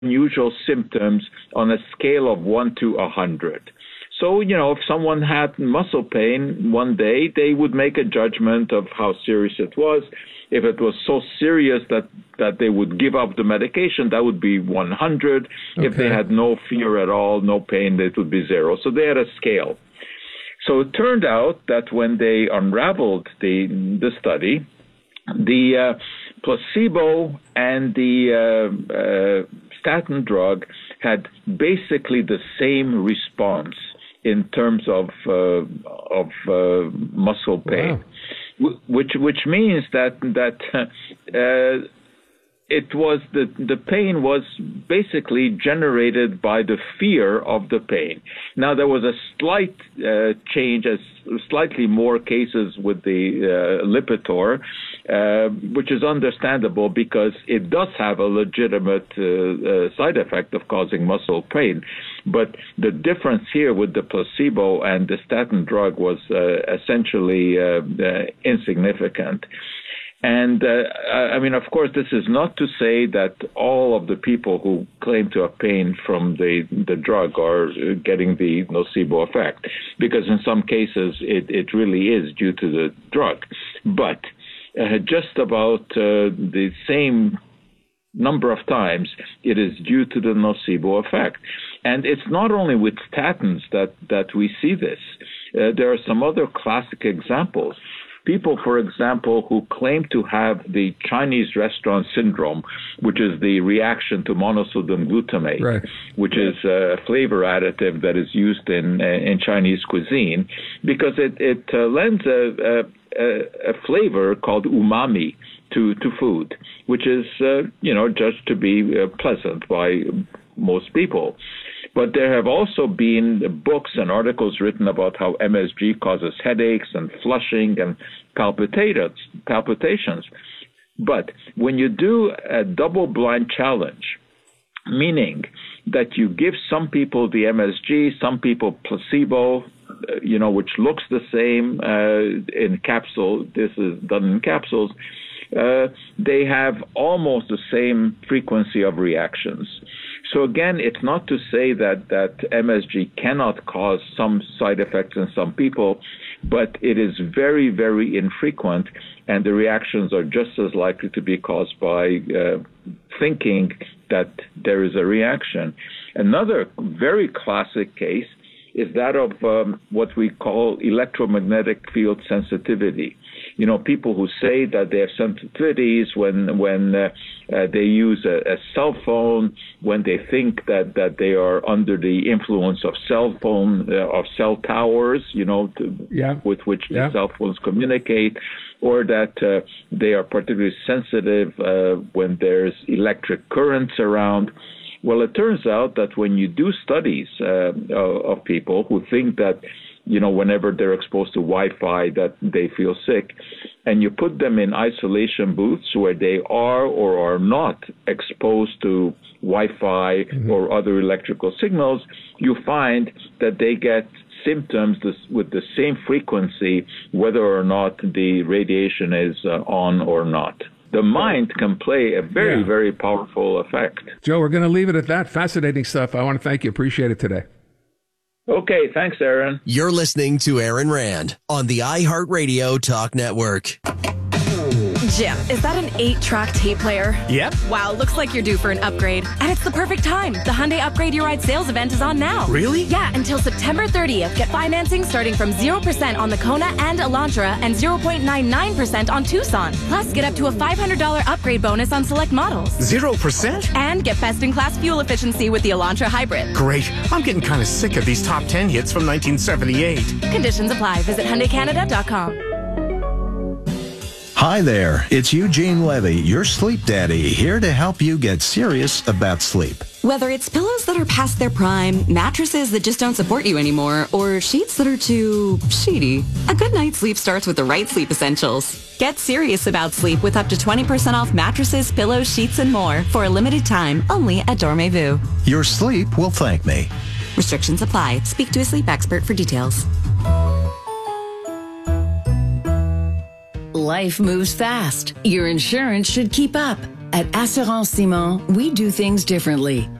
unusual symptoms on a scale of 1 to 100. So, if someone had muscle pain one day, they would make a judgment of how serious it was. If it was so serious that they would give up the medication, that would be 100. Okay. If they had no fear at all, no pain, it would be 0. So they had a scale. So it turned out that when they unraveled the study, the placebo and the statin drug had basically the same response in terms of muscle pain, which means that it was the pain was basically generated by the fear of the pain. Now there was a slight change, slightly more cases with the Lipitor, which is understandable because it does have a legitimate side effect of causing muscle pain. But the difference here with the placebo and the statin drug was essentially insignificant. And, of course, this is not to say that all of the people who claim to have pain from the drug are getting the nocebo effect, because in some cases it really is due to the drug. But just about the same number of times it is due to the nocebo effect. And it's not only with statins that we see this. There are some other classic examples. People, for example, who claim to have the Chinese restaurant syndrome, which is the reaction to monosodium glutamate, right, which is a flavor additive that is used in Chinese cuisine, because it lends a flavor called umami to food, which is, judged to be pleasant by most people. But there have also been books and articles written about how MSG causes headaches and flushing and palpitations. But when you do a double-blind challenge, meaning that you give some people the MSG, some people placebo, which looks the same in capsule, this is done in capsules, they have almost the same frequency of reactions. So again, it's not to say that MSG cannot cause some side effects in some people, but it is very, very infrequent, and the reactions are just as likely to be caused by thinking that there is a reaction. Another very classic case is that of what we call electromagnetic field sensitivity. People who say that they have sensitivities when they use a cell phone, when they think that they are under the influence of cell towers, with which the cell phones communicate, or that they are particularly sensitive when there's electric currents around. Well, it turns out that when you do studies of people who think that, whenever they're exposed to Wi-Fi that they feel sick, and you put them in isolation booths where they are or are not exposed to Wi-Fi or other electrical signals, you find that they get symptoms with the same frequency, whether or not the radiation is on or not. The mind can play a very, very powerful effect. Joe, we're going to leave it at that. Fascinating stuff. I want to thank you. Appreciate it today. Okay, thanks, Aaron. You're listening to Aaron Rand on the iHeartRadio Talk Network. Jim, is that an 8-track tape player? Yep. Wow, looks like you're due for an upgrade. And it's the perfect time. The Hyundai Upgrade Your Ride sales event is on now. Really? Yeah, until September 30th. Get financing starting from 0% on the Kona and Elantra and 0.99% on Tucson. Plus, get up to a $500 upgrade bonus on select models. 0%? And get best-in-class fuel efficiency with the Elantra Hybrid. Great. I'm getting kind of sick of these top 10 hits from 1978. Conditions apply. Visit HyundaiCanada.com. Hi there, it's Eugene Levy, your sleep daddy, here to help you get serious about sleep. Whether it's pillows that are past their prime, mattresses that just don't support you anymore, or sheets that are too sheety, a good night's sleep starts with the right sleep essentials. Get serious about sleep with up to 20% off mattresses, pillows, sheets, and more for a limited time only at Dormez-vous. Your sleep will thank me. Restrictions apply. Speak to a sleep expert for details. Life moves fast. Your insurance should keep up. At Assurance Simon, we do things differently.